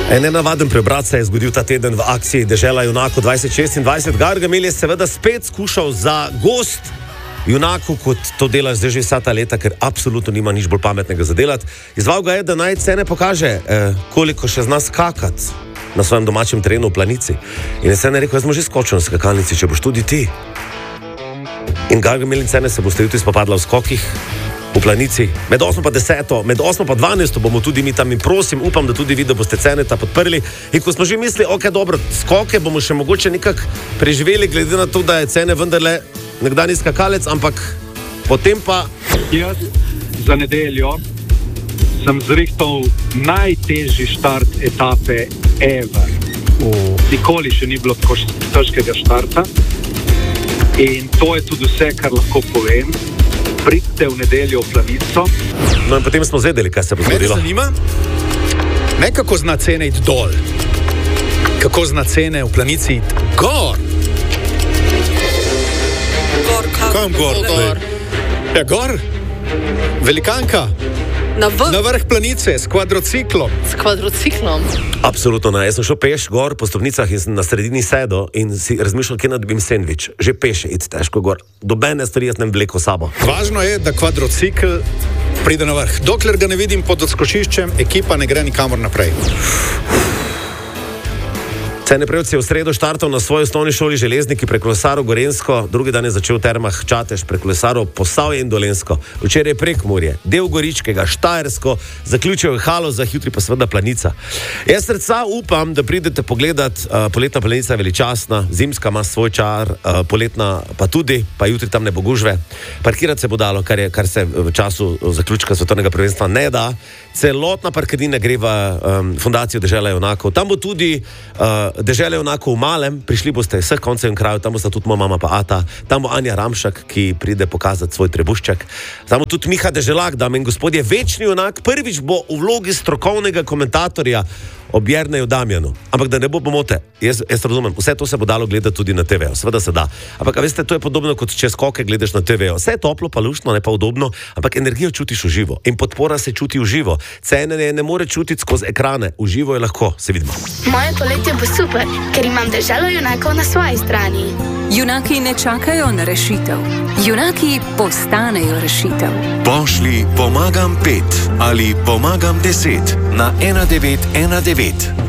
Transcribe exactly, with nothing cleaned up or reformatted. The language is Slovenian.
En nenavaden preobrat se je zgodil ta teden v akciji Dežela junakov dvajset šestindvajset. Gargamel je seveda spet skušal za gost junaku, kot to dela zdaj že vsa ta leta, ker absolutno nima nič bolj pametnega za delati. Izval ga je, da naj Cene pokaže, eh, koliko še zna skakati na svojem domačem terenu v Planici. In je Cene rekel, jaz sem že skočil na skakalnici, če boš tudi ti. In Gargamel in Cene se boste jutri spopadla v skokih v Planici. Med osmo pa deseto, med osmo pa dvanajsto bomo tudi mi tam in prosim, upam, da tudi vi, da boste Ceneta podprli. In ko smo že mislili, ok, dobro, skoke bomo še mogoče nekako preživeli, glede na to, da je Cene vendarle nekdanji skakalec, ampak potem pa... Jaz za nedeljo sem zrihtal najtežji štart etape ever. Oh. Nikoli še ni bilo tako težkega štarta. In to je tudi vse, kar lahko povem. Pridite v nedeljo v Planico. No in potem smo zvedeli, kaj se bo zgodilo. Mene zanima, ne kako zna Cene iti dol, kako zna Cene v Planici iti gor. Gor, Kam gor? gor? Ja, gor. Velikanka. Na vrh. Na vrh Planice s kvadrociklom. S kvadrociklom. Absolutno ne. Jaz sem šel peš gor po stopnicah in sem na sredini sedel in si razmišljal, kje nadobim sendvič. Že peš je iti težko gor. Dobene stvari jaz ne vleko sabo. Važno je, da kvadrocikl pride na vrh. Dokler ga ne vidim pod odskočiščem, ekipa ne gre nikamor naprej. Cene Prevc je v sredo štartal na svoji osnovni šoli Železniki, prekolesaril Gorenjsko, drugi dan je začel v termah Čatež, prekolesaril Posavje in Dolenjsko. Včeraj je Prekmurje, del Goričkega, Štajersko, zaključil je Haloza, jutri pa seveda Planica. Jaz srca upam, da pridete pogledat, uh, poletna Planica je veličastna, zimska ima svoj čar, uh, poletna pa tudi, pa jutri tam ne bo gužve. Parkirati se bo dalo, kar, je, kar se v času zaključka svetovnega prvenstva ne da. Celotna parkirnina gre v um, fundacijo Dežela junakov. Tam bo tudi uh, Dežele junakov v Malem, prišli boste vseh koncev in krajev, tam bosta tudi moja mama pa Ata, tam bo Anja Ramšak, ki pride pokazati svoj trebušček. Tam bo tudi Miha Deželak, dame in gospodje, večni junak, prvič bo v vlogi strokovnega komentatorja ob Jerneju Damjanu. Ampak da ne bo pomote, jaz, jaz razumem, vse to se bo dalo gledati tudi na te veju, seveda se da. Ampak, a veste, to je podobno kot če skoke gledaš na te veju. Vse je toplo, pa luštno, ne pa udobno, ampak energijo čutiš v živo in podpora se čuti v živo. Cene ne, ne more čutiti skozi ekrane, v živo je lahko, se vidimo. Moje poletje bo super, ker imam Deželo junakov na svoji strani. Junaki ne čakajo na rešitev. Junaki postanejo rešitev. Pošli pomagam pet ali pomagam deset na ena devet ena devet.